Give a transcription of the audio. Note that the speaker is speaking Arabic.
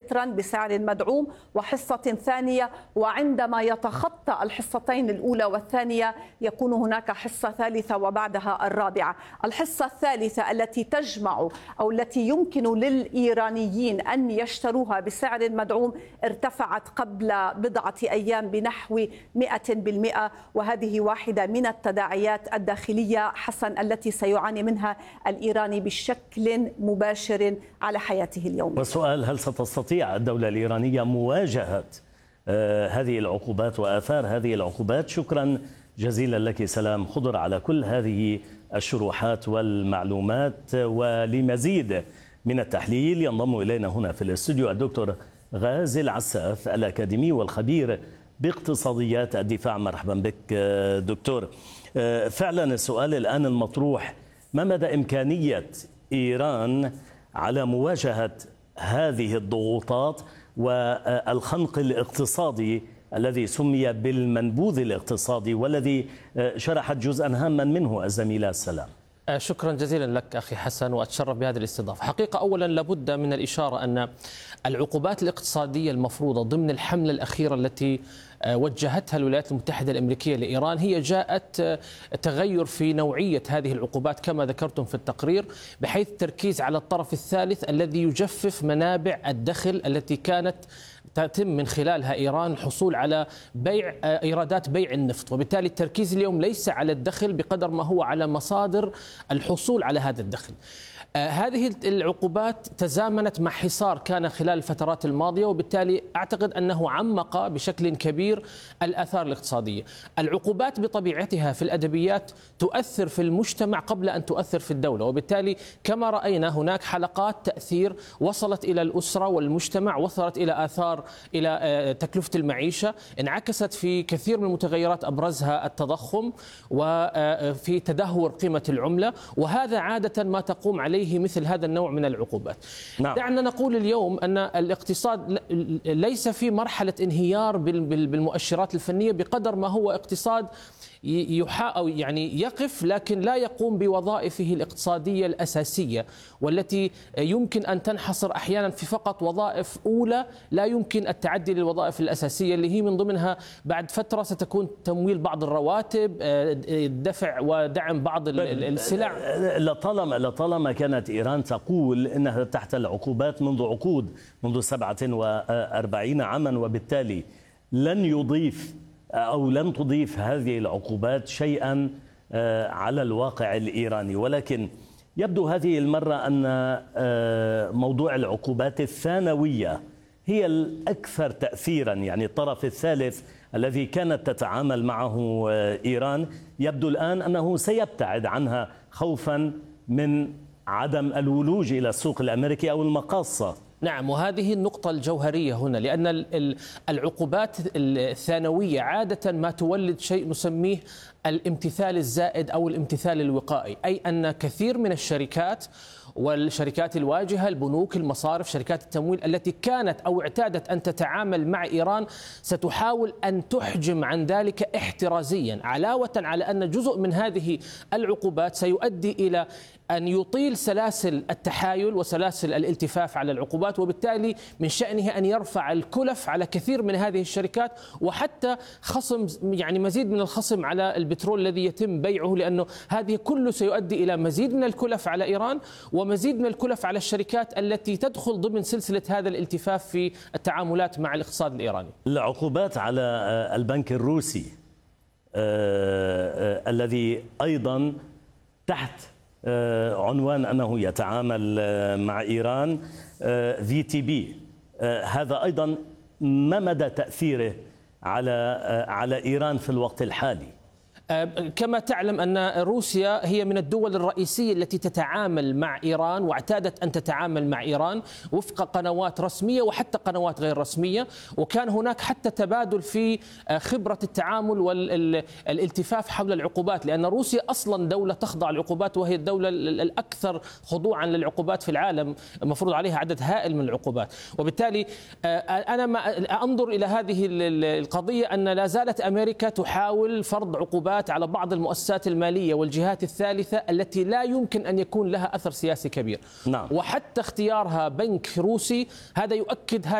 لترا بسعر مدعوم وحصة ثانية، وعندما يتخطى الحصتين الأولى والثانية يكون هناك حصة ثالثة وبعدها الرابعة. الحصة الثالثة التي تجمع أو التي يمكن للإيرانيين أن يشتروها بسعر مدعوم ارتفعت قبل بضعة أيام بنحو 100%، وهذه واحدة من التداعيات الداخلية حسن التي سيعاني منها الإيراني بشكل مباشر على حياته اليومية. والسؤال: هل ستستطيع الدولة الإيرانية مواجهة هذه العقوبات وآثار هذه العقوبات؟ شكرا جزيلا لك سلام خضر على كل هذه الشروحات والمعلومات. ولمزيد من التحليل ينضم إلينا هنا في الاستوديو الدكتور غازي العساف الأكاديمي والخبير باقتصاديات الدفاع. مرحبا بك دكتور. فعلا السؤال الآن المطروح: ما مدى إمكانية إيران على مواجهة هذه الضغوطات والخنق الاقتصادي الذي سمي بالمنبوذ الاقتصادي والذي شرحت جزءا هاما منه الزميلة سلام؟ شكرا جزيلا لك أخي حسن، وأتشرف بهذه الاستضافة. حقيقة أولا لابد من الإشارة أن العقوبات الاقتصادية المفروضة ضمن الحملة الأخيرة التي وجهتها الولايات المتحدة الأمريكية لإيران هي جاءت تغير في نوعية هذه العقوبات كما ذكرتم في التقرير، بحيث التركيز على الطرف الثالث الذي يجفف منابع الدخل التي كانت تتم من خلالها إيران الحصول على بيع إيرادات بيع النفط، وبالتالي التركيز اليوم ليس على الدخل بقدر ما هو على مصادر الحصول على هذا الدخل. هذه العقوبات تزامنت مع حصار كان خلال الفترات الماضية، وبالتالي أعتقد أنه عمق بشكل كبير الآثار الاقتصادية. العقوبات بطبيعتها في الأدبيات تؤثر في المجتمع قبل أن تؤثر في الدولة، وبالتالي كما رأينا هناك حلقات تأثير وصلت إلى الأسرة والمجتمع، وصلت إلى آثار إلى تكلفة المعيشة، انعكست في كثير من المتغيرات أبرزها التضخم وفي تدهور قيمة العملة، وهذا عادة ما تقوم عليه مثل هذا النوع من العقوبات. نعم. دعنا نقول اليوم أن الاقتصاد ليس في مرحلة انهيار بالمؤشرات الفنية بقدر ما هو اقتصاد يعني يقف لكن لا يقوم بوظائفه الاقتصادية الأساسية، والتي يمكن أن تنحصر أحيانا في فقط وظائف أولى، لا يمكن التعدي للوظائف الأساسية اللي هي من ضمنها بعد فترة ستكون تمويل بعض الرواتب، دفع ودعم بعض السلع. لطالما كانت إيران تقول إنها تحت العقوبات منذ عقود، منذ 47 عاما، وبالتالي لن تضيف هذه العقوبات شيئا على الواقع الإيراني، ولكن يبدو هذه المرة أن موضوع العقوبات الثانوية هي الأكثر تأثيرا. يعني الطرف الثالث الذي كانت تتعامل معه إيران يبدو الآن أنه سيبتعد عنها خوفا من عدم الولوج إلى السوق الأمريكي أو المقاصة. نعم، وهذه النقطة الجوهرية هنا، لأن العقوبات الثانوية عادة ما تولد شيء نسميه الامتثال الزائد أو الامتثال الوقائي، أي أن كثير من الشركات والشركات الواجهة، البنوك، المصارف، شركات التمويل التي كانت أو اعتادت أن تتعامل مع إيران ستحاول أن تحجم عن ذلك احترازيا، علاوة على أن جزء من هذه العقوبات سيؤدي إلى أن يطيل سلاسل التحايل وسلاسل الالتفاف على العقوبات، وبالتالي من شأنه أن يرفع الكلف على كثير من هذه الشركات، وحتى خصم يعني مزيد من الخصم على البترول الذي يتم بيعه، لأنه هذه كله سيؤدي إلى مزيد من الكلف على إيران ومزيد من الكلف على الشركات التي تدخل ضمن سلسلة هذا الالتفاف في التعاملات مع الاقتصاد الإيراني. العقوبات على البنك الروسي الذي أيضا تحت عنوان أنه يتعامل مع إيران، VTB، هذا أيضا ما مدى تأثيره على إيران في الوقت الحالي؟ كما تعلم أن روسيا هي من الدول الرئيسية التي تتعامل مع إيران واعتادت أن تتعامل مع إيران وفق قنوات رسمية وحتى قنوات غير رسمية، وكان هناك حتى تبادل في خبرة التعامل والالتفاف حول العقوبات، لأن روسيا أصلا دولة تخضع للعقوبات، وهي الدولة الأكثر خضوعا للعقوبات في العالم، مفروض عليها عدد هائل من العقوبات. وبالتالي أنا ما أنظر إلى هذه القضية أن لا زالت أمريكا تحاول فرض عقوبات على بعض المؤسسات المالية والجهات الثالثة التي لا يمكن أن يكون لها أثر سياسي كبير. نعم. وحتى اختيارها بنك روسي هذا يؤكد هذا